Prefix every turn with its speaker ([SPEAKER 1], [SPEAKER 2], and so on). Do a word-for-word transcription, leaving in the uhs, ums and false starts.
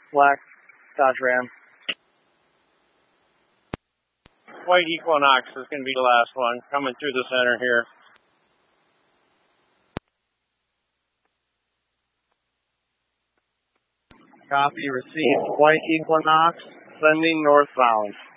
[SPEAKER 1] Black Dodge Ram.
[SPEAKER 2] White Equinox is going to be the last one, coming through the center here.
[SPEAKER 1] Copy received. White Equinox, sending northbound.